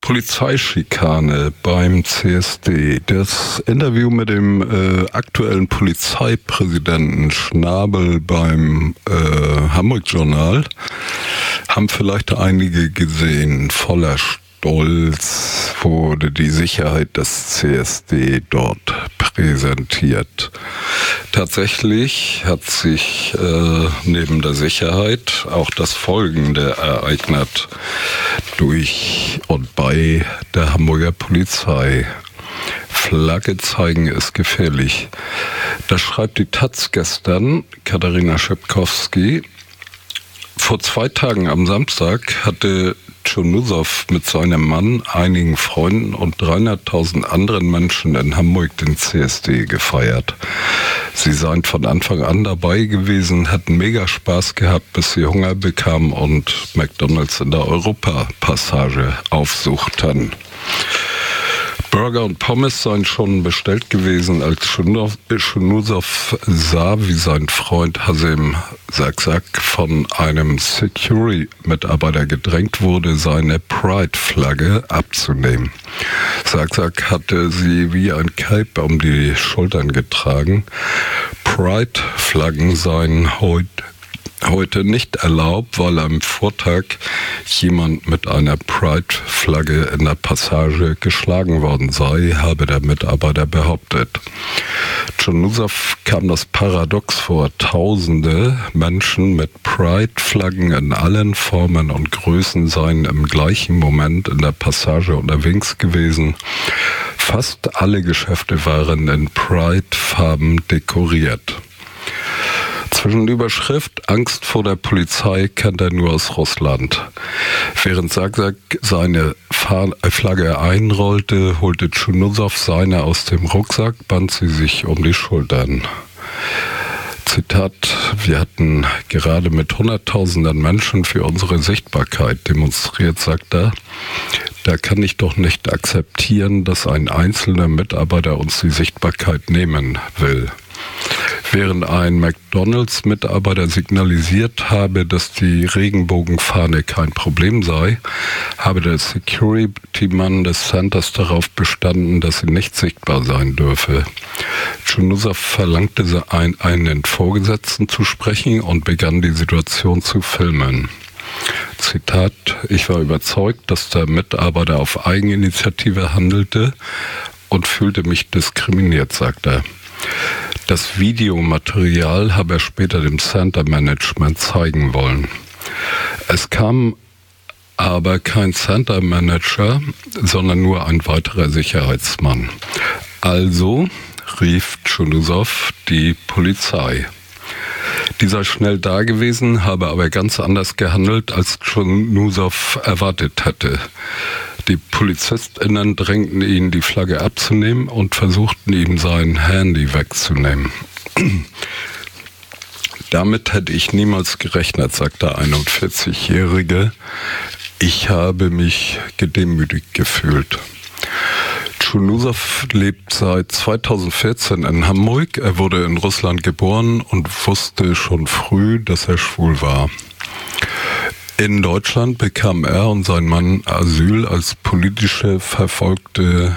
Polizeischikane beim CSD. Das Interview mit dem aktuellen Polizeipräsidenten Schnabel beim Hamburg-Journal haben vielleicht einige gesehen. Voller Stolz wurde die Sicherheit des CSD dort präsentiert. Tatsächlich hat sich neben der Sicherheit auch das Folgende ereignet durch und bei der Hamburger Polizei. Flagge zeigen ist gefährlich. Das schreibt die taz gestern, Katharina Schepkowski. Vor 2 Tagen am Samstag hatte Tschunusow mit seinem Mann, einigen Freunden und 300.000 anderen Menschen in Hamburg den CSD gefeiert. Sie seien von Anfang an dabei gewesen, hatten mega Spaß gehabt, bis sie Hunger bekamen und McDonald's in der Europapassage aufsuchten. Burger und Pommes seien schon bestellt gewesen, als Tschunusow sah, wie sein Freund Hasim Saksak von einem Security-Mitarbeiter gedrängt wurde, seine Pride-Flagge abzunehmen. Saksak hatte sie wie ein Cape um die Schultern getragen. Pride-Flaggen seien heute nicht erlaubt, weil am Vortag jemand mit einer Pride-Flagge in der Passage geschlagen worden sei, habe der Mitarbeiter behauptet. Tschunusow kam das paradox vor. Tausende Menschen mit Pride-Flaggen in allen Formen und Größen seien im gleichen Moment in der Passage unterwegs gewesen. Fast alle Geschäfte waren in Pride-Farben dekoriert. Zwischenüberschrift: Angst vor der Polizei kennt er nur aus Russland. Während Saksak seine Flagge einrollte, holte Tschunusow seine aus dem Rucksack, band sie sich um die Schultern. Zitat: Wir hatten gerade mit Hunderttausenden Menschen für unsere Sichtbarkeit demonstriert, sagt er. Da kann ich doch nicht akzeptieren, dass ein einzelner Mitarbeiter uns die Sichtbarkeit nehmen will. Während ein McDonald's-Mitarbeiter signalisiert habe, dass die Regenbogenfahne kein Problem sei, habe der Security-Mann des Centers darauf bestanden, dass sie nicht sichtbar sein dürfe. Tschunusow verlangte einen Vorgesetzten zu sprechen und begann die Situation zu filmen. Zitat: Ich war überzeugt, dass der Mitarbeiter auf Eigeninitiative handelte und fühlte mich diskriminiert, sagt er. Das Videomaterial habe er später dem Center-Management zeigen wollen. Es kam aber kein Center-Manager, sondern nur ein weiterer Sicherheitsmann. Also rief Tschunusow die Polizei. Die sei schnell da gewesen, habe aber ganz anders gehandelt, als Tschunusow erwartet hätte. Die PolizistInnen drängten ihn, die Flagge abzunehmen und versuchten ihm sein Handy wegzunehmen. Damit hätte ich niemals gerechnet, sagt der 41-Jährige. Ich habe mich gedemütigt gefühlt. Tschunusow lebt seit 2014 in Hamburg. Er wurde in Russland geboren und wusste schon früh, dass er schwul war. In Deutschland bekam er und sein Mann Asyl als politische verfolgte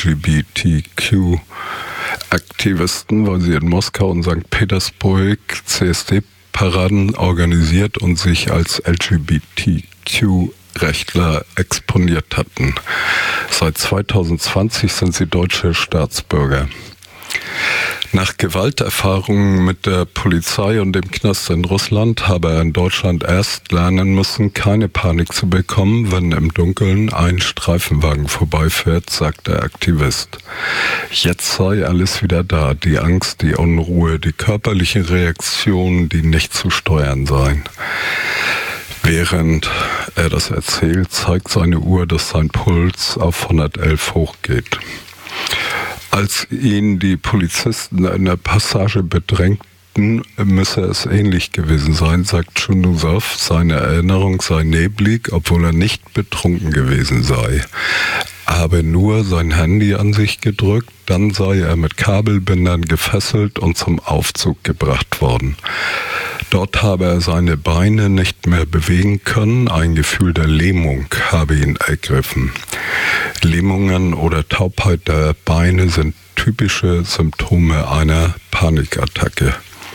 LGBTQ-Aktivisten, weil sie in Moskau und St. Petersburg CSD-Paraden organisiert und sich als LGBTQ-Rechtler exponiert hatten. Seit 2020 sind sie deutsche Staatsbürger. Nach Gewalterfahrungen mit der Polizei und dem Knast in Russland habe er in Deutschland erst lernen müssen, keine Panik zu bekommen, wenn im Dunkeln ein Streifenwagen vorbeifährt, sagt der Aktivist. Jetzt sei alles wieder da, die Angst, die Unruhe, die körperlichen Reaktionen, die nicht zu steuern seien. Während er das erzählt, zeigt seine Uhr, dass sein Puls auf 111 hochgeht. Als ihn die Polizisten in der Passage bedrängten, müsse es ähnlich gewesen sein, sagt Tschunusow. Seine Erinnerung sei neblig, obwohl er nicht betrunken gewesen sei. Er habe nur sein Handy an sich gedrückt, dann sei er mit Kabelbindern gefesselt und zum Aufzug gebracht worden. Dort habe er seine Beine nicht mehr bewegen können. Ein Gefühl der Lähmung habe ihn ergriffen. Lähmungen oder Taubheit der Beine sind typische Symptome einer Panikattacke.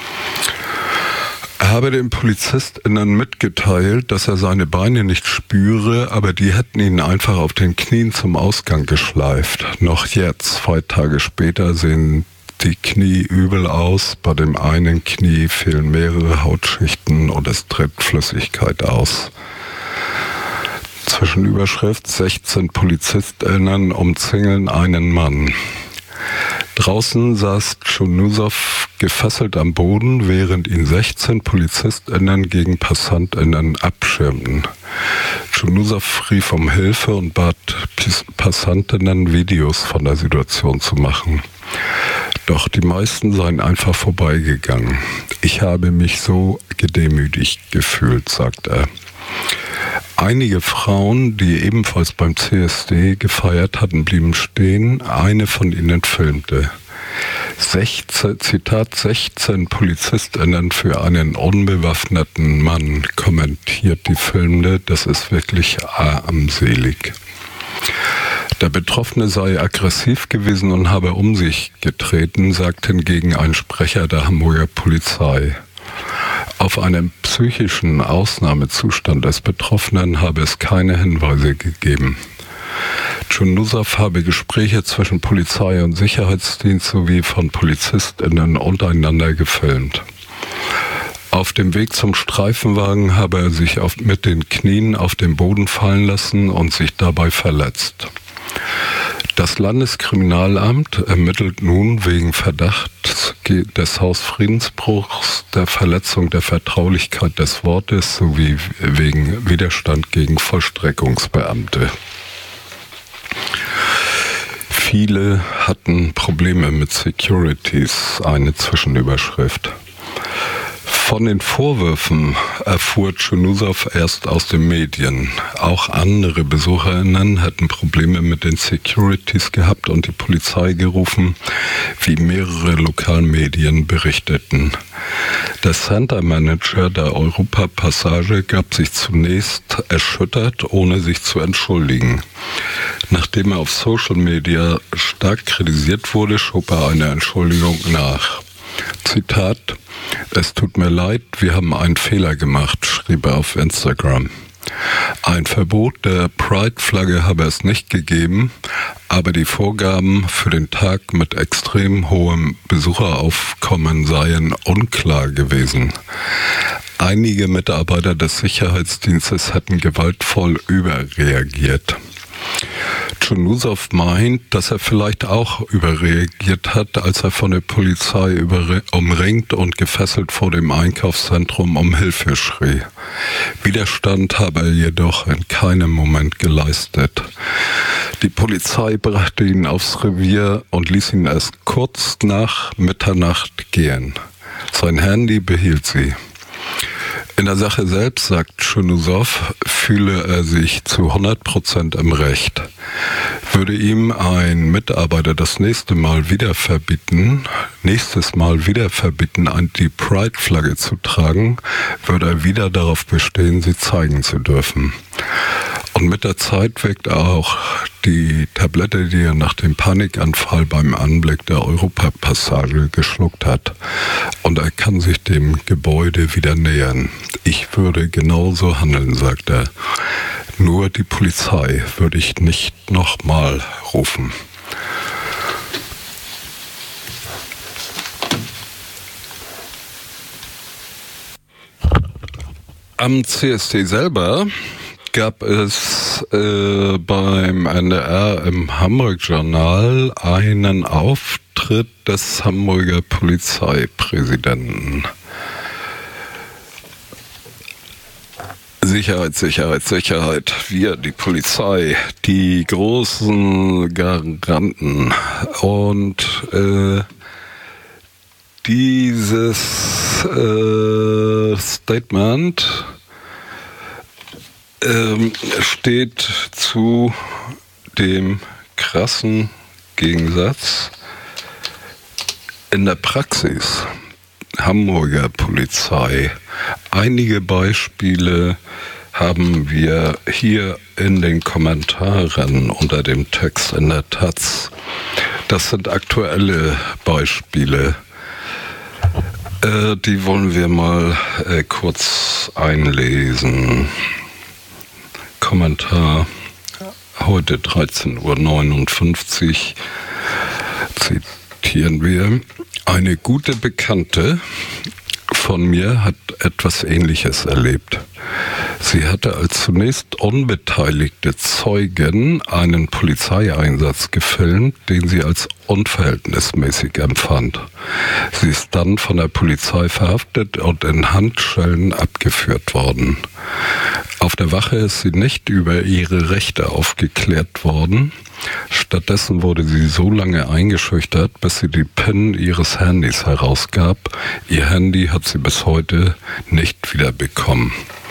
Er habe den PolizistInnen mitgeteilt, dass er seine Beine nicht spüre, aber die hätten ihn einfach auf den Knien zum Ausgang geschleift. Noch jetzt, 2 Tage später, sehen die Knie übel aus. Bei dem einen Knie fehlen mehrere Hautschichten und es tritt Flüssigkeit aus. Zwischenüberschrift: 16 PolizistInnen umzingeln einen Mann. Draußen saß Tschunussow gefesselt am Boden, während ihn 16 PolizistInnen gegen PassantInnen abschirmten. Tschunussow rief um Hilfe und bat PassantInnen, Videos von der Situation zu machen. Doch die meisten seien einfach vorbeigegangen. Ich habe mich so gedemütigt gefühlt, sagt er. Einige Frauen, die ebenfalls beim CSD gefeiert hatten, blieben stehen. Eine von ihnen filmte. 16 PolizistInnen für einen unbewaffneten Mann, kommentiert die Filmende. Das ist wirklich armselig. Der Betroffene sei aggressiv gewesen und habe um sich getreten, sagt hingegen ein Sprecher der Hamburger Polizei. Auf einen psychischen Ausnahmezustand des Betroffenen habe es keine Hinweise gegeben. Tschunussow habe Gespräche zwischen Polizei und Sicherheitsdienst sowie von PolizistInnen untereinander gefilmt. Auf dem Weg zum Streifenwagen habe er sich mit den Knien auf den Boden fallen lassen und sich dabei verletzt. Das Landeskriminalamt ermittelt nun wegen Verdacht des Hausfriedensbruchs, der Verletzung der Vertraulichkeit des Wortes sowie wegen Widerstand gegen Vollstreckungsbeamte. Viele hatten Probleme mit Securities, eine Zwischenüberschrift. Von den Vorwürfen erfuhr Tschunussow erst aus den Medien. Auch andere BesucherInnen hätten Probleme mit den Securities gehabt und die Polizei gerufen, wie mehrere Lokalmedien berichteten. Der Center Manager der Europa-Passage gab sich zunächst erschüttert, ohne sich zu entschuldigen. Nachdem er auf Social Media stark kritisiert wurde, schob er eine Entschuldigung nach. Zitat: Es tut mir leid, wir haben einen Fehler gemacht, schrieb er auf Instagram. Ein Verbot der Pride-Flagge habe es nicht gegeben, aber die Vorgaben für den Tag mit extrem hohem Besucheraufkommen seien unklar gewesen. Einige Mitarbeiter des Sicherheitsdienstes hätten gewaltvoll überreagiert. Tschunussow meint, dass er vielleicht auch überreagiert hat, als er von der Polizei umringt und gefesselt vor dem Einkaufszentrum um Hilfe schrie. Widerstand habe er jedoch in keinem Moment geleistet. Die Polizei brachte ihn aufs Revier und ließ ihn erst kurz nach Mitternacht gehen. Sein Handy behielt sie. In der Sache selbst, sagt Tschunussow, fühle er sich zu 100% im Recht. Würde ihm ein Mitarbeiter das nächstes Mal wieder verbieten, die Pride-Flagge zu tragen, würde er wieder darauf bestehen, sie zeigen zu dürfen. Und mit der Zeit wirkt auch die Tablette, die er nach dem Panikanfall beim Anblick der Europapassage geschluckt hat. Und er kann sich dem Gebäude wieder nähern. Ich würde genauso handeln, sagt er. Nur die Polizei würde ich nicht nochmal rufen. Am CSD selber gab es beim NDR im Hamburg-Journal einen Auftritt des Hamburger Polizeipräsidenten. Sicherheit, Sicherheit, Sicherheit. Wir, die Polizei, die großen Garanten. Und dieses Statement steht zu dem krassen Gegensatz in der Praxis. Hamburger Polizei. Einige Beispiele haben wir hier in den Kommentaren unter dem Text in der Taz. Das sind aktuelle Beispiele. Die wollen wir mal kurz einlesen. Kommentar heute 13:59 Uhr. Zitieren wir: Eine gute Bekannte von mir hat etwas Ähnliches erlebt. Sie hatte als zunächst unbeteiligte Zeugin einen Polizeieinsatz gefilmt, den sie als unverhältnismäßig empfand. Sie ist dann von der Polizei verhaftet und in Handschellen abgeführt worden. Auf der Wache ist sie nicht über ihre Rechte aufgeklärt worden. Stattdessen wurde sie so lange eingeschüchtert, bis sie die PIN ihres Handys herausgab. Ihr Handy hat sie bis heute nicht wiederbekommen.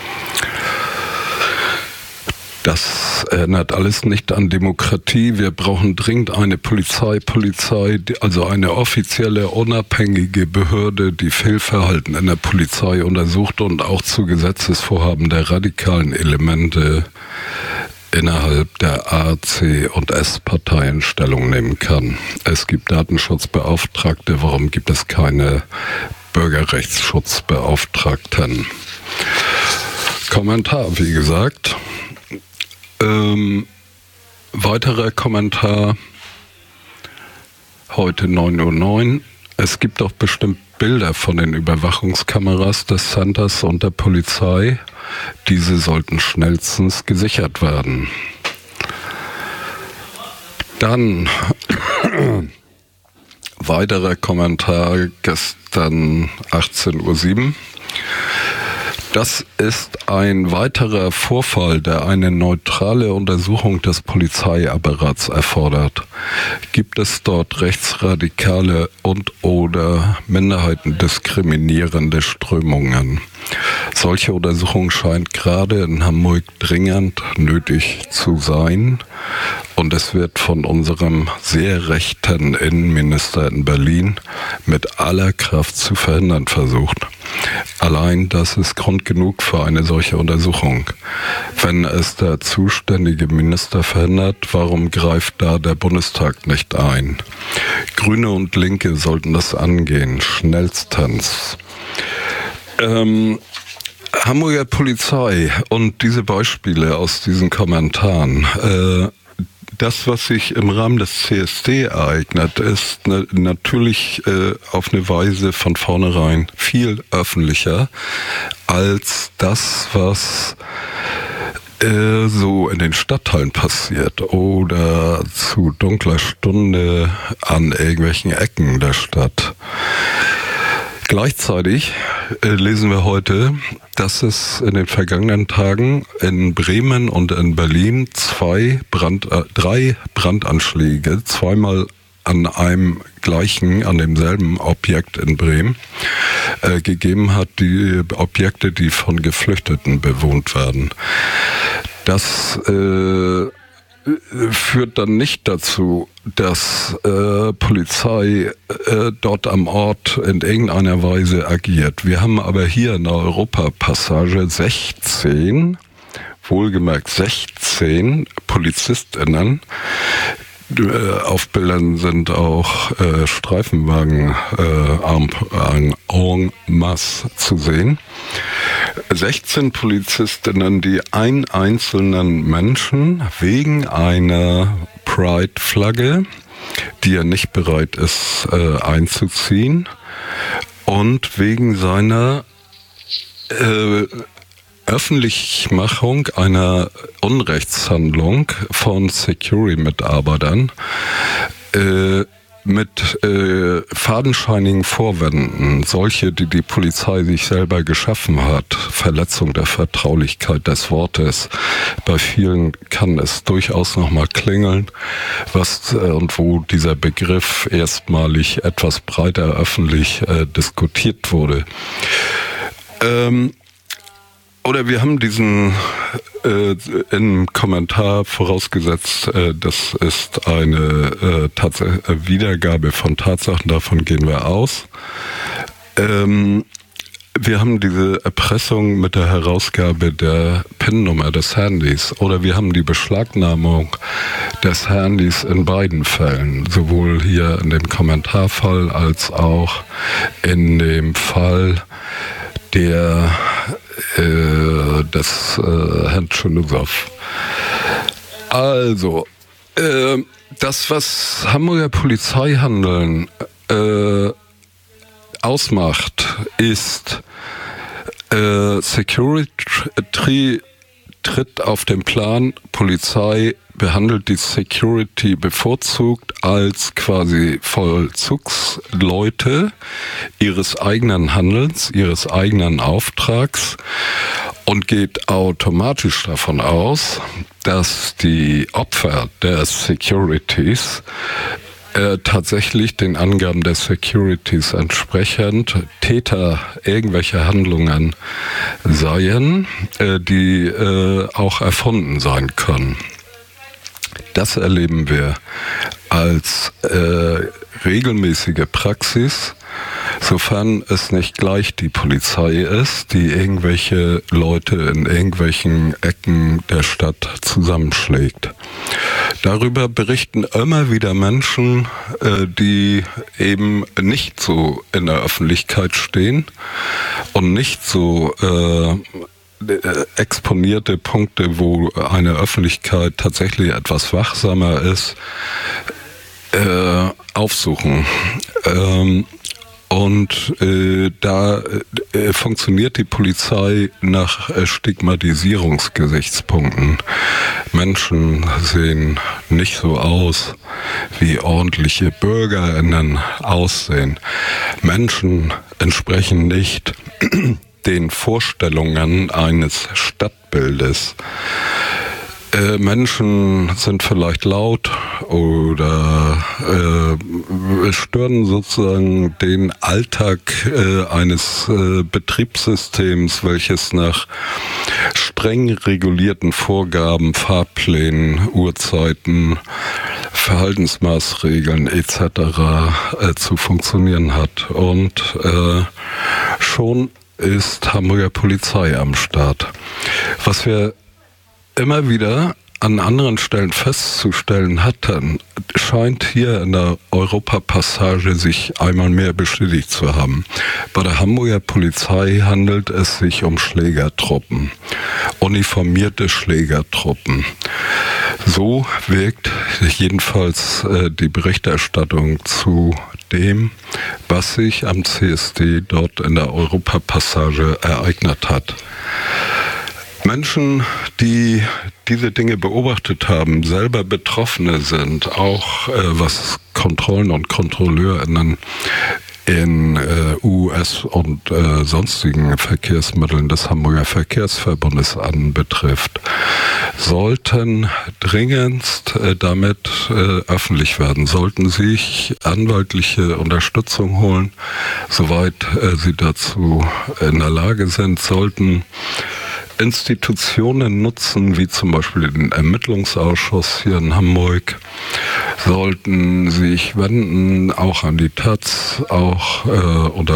Das erinnert alles nicht an Demokratie. Wir brauchen dringend eine Polizei, also eine offizielle, unabhängige Behörde, die Fehlverhalten in der Polizei untersucht und auch zu Gesetzesvorhaben der radikalen Elemente innerhalb der A, C und S-Parteien Stellung nehmen kann. Es gibt Datenschutzbeauftragte, warum gibt es keine Bürgerrechtsschutzbeauftragten? Kommentar, wie gesagt. Weiterer Kommentar, heute 9:09 Uhr. Es gibt doch bestimmt Bilder von den Überwachungskameras des Centers und der Polizei. Diese sollten schnellstens gesichert werden. Dann weiterer Kommentar, gestern 18:07 Uhr. Das ist ein weiterer Vorfall, der eine neutrale Untersuchung des Polizeiapparats erfordert. Gibt es dort rechtsradikale und/oder minderheitendiskriminierende Strömungen? Solche Untersuchung scheint gerade in Hamburg dringend nötig zu sein und es wird von unserem sehr rechten Innenminister in Berlin mit aller Kraft zu verhindern versucht. Allein das ist Grund genug für eine solche Untersuchung. Wenn es der zuständige Minister verhindert, warum greift da der Bundestag nicht ein? Grüne und Linke sollten das angehen, schnellstens. Hamburger Polizei und diese Beispiele aus diesen Kommentaren, das, was sich im Rahmen des CSD ereignet, ist natürlich auf eine Weise von vornherein viel öffentlicher als das, was so in den Stadtteilen passiert oder zu dunkler Stunde an irgendwelchen Ecken der Stadt. Gleichzeitig lesen wir heute, dass es in den vergangenen Tagen in Bremen und in Berlin drei Brandanschläge, zweimal an demselben Objekt in Bremen, gegeben hat, die Objekte, die von Geflüchteten bewohnt werden. Das führt dann nicht dazu, dass Polizei dort am Ort in irgendeiner Weise agiert. Wir haben aber hier in der Europapassage 16 PolizistInnen. Auf Bildern sind auch Streifenwagen en masse zu sehen. 16 Polizistinnen, die einen einzelnen Menschen wegen einer Pride-Flagge, die er nicht bereit ist einzuziehen, und wegen seiner Öffentlichmachung einer Unrechtshandlung von Security-Mitarbeitern mit fadenscheinigen Vorwänden, solche, die die Polizei sich selber geschaffen hat, Verletzung der Vertraulichkeit des Wortes. Bei vielen kann es durchaus nochmal klingeln, was und wo dieser Begriff erstmalig etwas breiter öffentlich diskutiert wurde. Oder wir haben diesen im Kommentar vorausgesetzt, das ist eine Wiedergabe von Tatsachen, davon gehen wir aus. Wir haben diese Erpressung mit der Herausgabe der PIN-Nummer des Handys oder wir haben die Beschlagnahmung des Handys in beiden Fällen, sowohl hier in dem Kommentarfall als auch in dem Fall des Herrn Tschernussow. Also, das, was Hamburger Polizeihandeln ausmacht, ist Security tritt auf den Plan, Polizei behandelt die Security bevorzugt als quasi Vollzugsleute ihres eigenen Handelns, ihres eigenen Auftrags und geht automatisch davon aus, dass die Opfer der Securities tatsächlich den Angaben der Securities entsprechend Täter irgendwelcher Handlungen seien, die auch erfunden sein können. Das erleben wir als regelmäßige Praxis, sofern es nicht gleich die Polizei ist, die irgendwelche Leute in irgendwelchen Ecken der Stadt zusammenschlägt. Darüber berichten immer wieder Menschen, die eben nicht so in der Öffentlichkeit stehen und nicht so exponierte Punkte, wo eine Öffentlichkeit tatsächlich etwas wachsamer ist, aufsuchen. Und da funktioniert die Polizei nach Stigmatisierungsgesichtspunkten. Menschen sehen nicht so aus, wie ordentliche BürgerInnen aussehen. Menschen entsprechen nicht den Vorstellungen eines Stadtbildes. Menschen sind vielleicht laut oder stören sozusagen den Alltag eines Betriebssystems, welches nach streng regulierten Vorgaben, Fahrplänen, Uhrzeiten, Verhaltensmaßregeln etc. Zu funktionieren hat. Und schon ist Hamburger Polizei am Start. Was wir immer wieder an anderen Stellen festzustellen hatten, scheint hier in der Europapassage sich einmal mehr bestätigt zu haben. Bei der Hamburger Polizei handelt es sich um Schlägertruppen, uniformierte Schlägertruppen. So wirkt jedenfalls die Berichterstattung zu dem, was sich am CSD dort in der Europapassage ereignet hat. Menschen, die diese Dinge beobachtet haben, selber Betroffene sind, auch was Kontrollen und KontrolleurInnen in US und sonstigen Verkehrsmitteln des Hamburger Verkehrsverbundes anbetrifft, sollten dringendst damit öffentlich werden, sollten sich anwaltliche Unterstützung holen, soweit sie dazu in der Lage sind, sollten Institutionen nutzen, wie zum Beispiel den Ermittlungsausschuss hier in Hamburg, sollten sich wenden, auch an die Taz, auch unter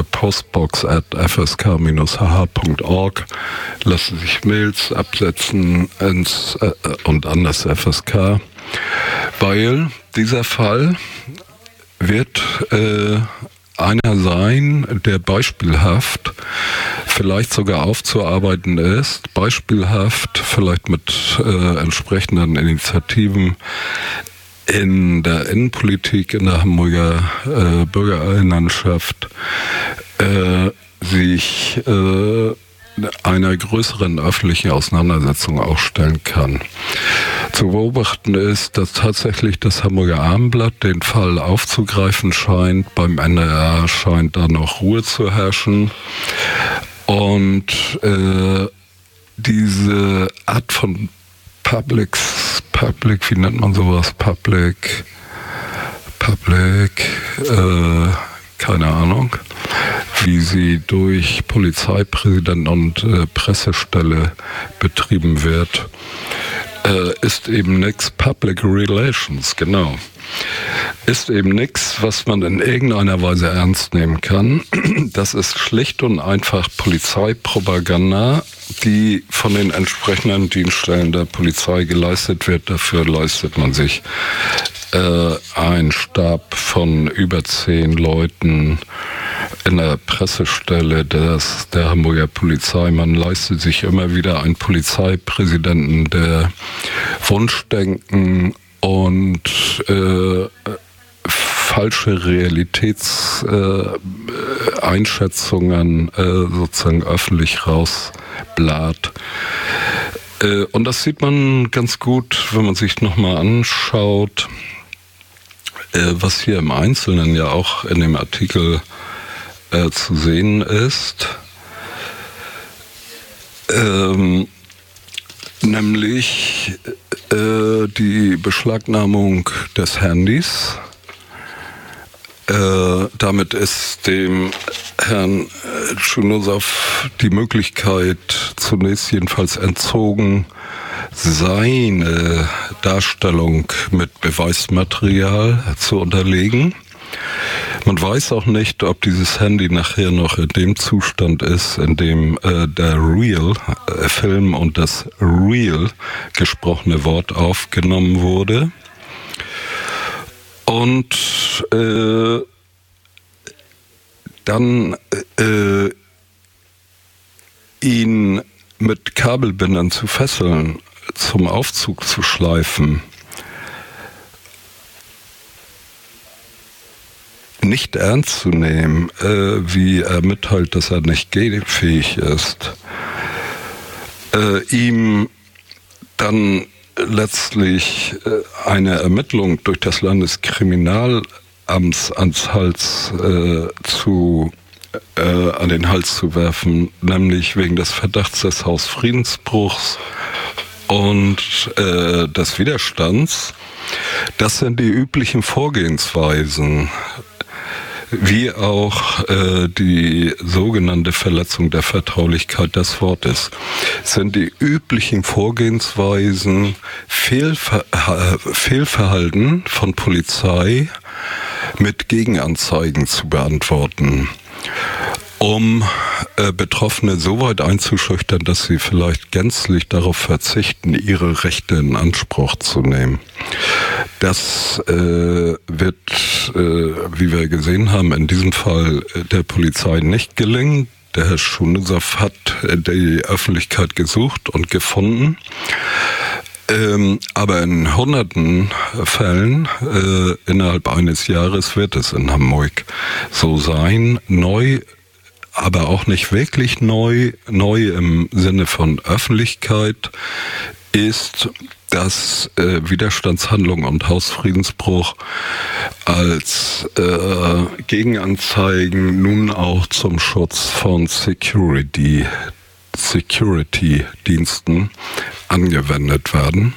postbox@fsk-hh.org, lassen sich Mails absetzen und an das FSK, weil dieser Fall wird einer sein, der beispielhaft vielleicht sogar aufzuarbeiten ist, beispielhaft vielleicht mit entsprechenden Initiativen in der Innenpolitik, in der Hamburger Bürgerinnenschaft sich einer größeren öffentlichen Auseinandersetzung auch stellen kann. Zu beobachten ist, dass tatsächlich das Hamburger Abendblatt den Fall aufzugreifen scheint. Beim NDR scheint da noch Ruhe zu herrschen. Und diese Art von wie nennt man sowas? Keine Ahnung, wie sie durch Polizeipräsident und Pressestelle betrieben wird, ist eben nichts Public Relations, genau. ist eben nichts, was man in irgendeiner Weise ernst nehmen kann. Das ist schlicht und einfach Polizeipropaganda, die von den entsprechenden Dienststellen der Polizei geleistet wird. Dafür leistet man sich einen Stab von über 10 Leuten in der Pressestelle der Hamburger Polizei. Man leistet sich immer wieder einen Polizeipräsidenten, der Wunschdenken und falsche Realitätseinschätzungen sozusagen öffentlich rausbläht. Und das sieht man ganz gut, wenn man sich nochmal anschaut, was hier im Einzelnen ja auch in dem Artikel zu sehen ist. Nämlich die Beschlagnahmung des Handys. Damit ist dem Herrn Tschunusov die Möglichkeit zunächst jedenfalls entzogen, seine Darstellung mit Beweismaterial zu unterlegen. Man weiß auch nicht, ob dieses Handy nachher noch in dem Zustand ist, in dem der Real-Film und das Real gesprochene Wort aufgenommen wurde. Und dann ihn mit Kabelbindern zu fesseln, zum Aufzug zu schleifen, nicht ernst zu nehmen, wie er mitteilt, dass er nicht gehfähig ist, ihm dann letztlich eine Ermittlung durch das Landeskriminalamts an den Hals zu werfen, nämlich wegen des Verdachts des Hausfriedensbruchs und des Widerstands. Das sind die üblichen Vorgehensweisen, wie auch die sogenannte Verletzung der Vertraulichkeit des Wortes, sind die üblichen Vorgehensweisen, Fehlverhalten von Polizei mit Gegenanzeigen zu beantworten, um Betroffene so weit einzuschüchtern, dass sie vielleicht gänzlich darauf verzichten, ihre Rechte in Anspruch zu nehmen. Das wird, wie wir gesehen haben, in diesem Fall der Polizei nicht gelingen. Der Herr Tschunusov hat die Öffentlichkeit gesucht und gefunden. Aber in hunderten Fällen innerhalb eines Jahres wird es in Hamburg so sein. Neu, aber auch nicht wirklich neu im Sinne von Öffentlichkeit ist, dass Widerstandshandlung und Hausfriedensbruch als Gegenanzeigen nun auch zum Schutz von Security-Diensten angewendet werden.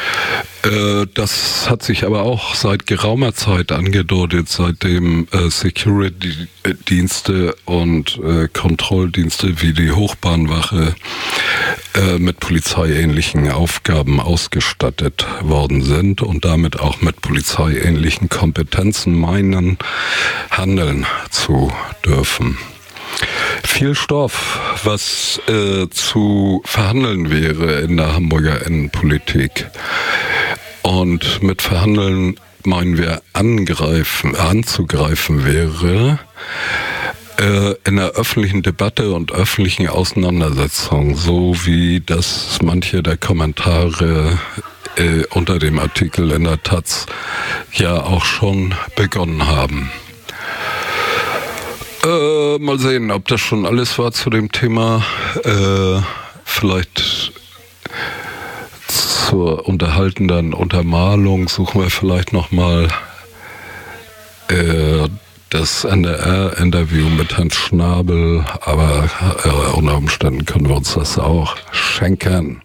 Das hat sich aber auch seit geraumer Zeit angedeutet, seitdem Security-Dienste und Kontrolldienste wie die Hochbahnwache mit polizeiähnlichen Aufgaben ausgestattet worden sind und damit auch mit polizeiähnlichen Kompetenzen meinen, handeln zu dürfen. Viel Stoff, was zu verhandeln wäre in der Hamburger Innenpolitik. Und mit verhandeln meinen wir anzugreifen wäre in der öffentlichen Debatte und öffentlichen Auseinandersetzung, so wie das manche der Kommentare unter dem Artikel in der Taz ja auch schon begonnen haben. Mal sehen, ob das schon alles war zu dem Thema. Vielleicht zur unterhaltenden Untermalung suchen wir vielleicht nochmal das NDR-Interview mit Herrn Schnabel, aber unter Umständen können wir uns das auch schenken.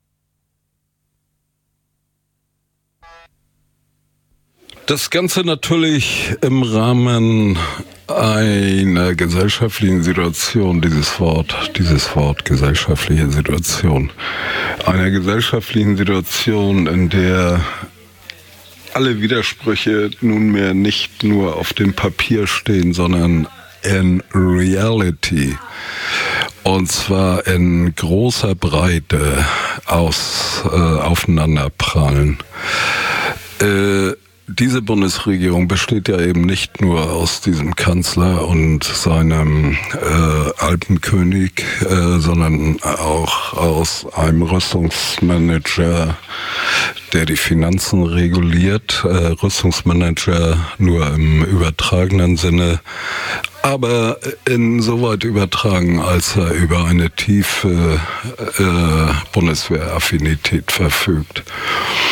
Das Ganze natürlich im Rahmen einer gesellschaftlichen Situation, dieses Wort gesellschaftliche Situation, einer gesellschaftlichen Situation, in der alle Widersprüche nunmehr nicht nur auf dem Papier stehen, sondern in Reality. Und zwar in großer Breite aufeinanderprallen. Diese Bundesregierung besteht ja eben nicht nur aus diesem Kanzler und seinem Alpenkönig, sondern auch aus einem Rüstungsmanager, der die Finanzen reguliert. Rüstungsmanager nur im übertragenen Sinne, aber insoweit übertragen, als er über eine tiefe Bundeswehraffinität verfügt.